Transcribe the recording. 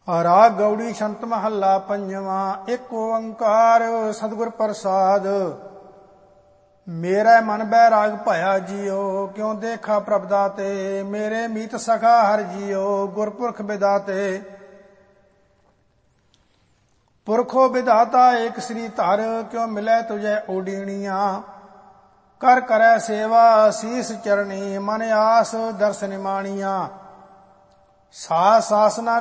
ਰਾਗ ਗੌੜੀ ਛੰਤ ਮਹੱਲਾ ਪੰਜਵਾਂ। ਇੱਕ ਓੰਕਾਰ ਸਤਿਗੁਰ ਪ੍ਰਸਾਦ। ਮੇਰਾ ਮਨ ਬੈਰਾਗ ਭਇਆ ਜੀਓ, ਕਿਉ ਦੇਖਾ ਪ੍ਰਭ ਦਾਤੇ। ਮੇਰੇ ਮੀਤ ਸਖਾ ਹਰ ਜੀਓ, ਗੁਰਪੁਰਖ ਵਿਦਾਤੇ। ਪੁਰਖੋ ਵਿਧਾਤਾ ਏਕ ਸ੍ਰੀ ਧਰ, ਕਿਉ ਮਿਲੈ ਤੁਝੈ ਓਡੀਣੀਆਂ। ਕਰ ਕਰੈ ਸੇਵਾ ਸੀਸ ਚਰਣੀ, ਮਨ ਆਸ ਦਰਸ ਨਿਮਾਣੀਆਂ। ਸਾਸ ਸਾਸ ਨਾ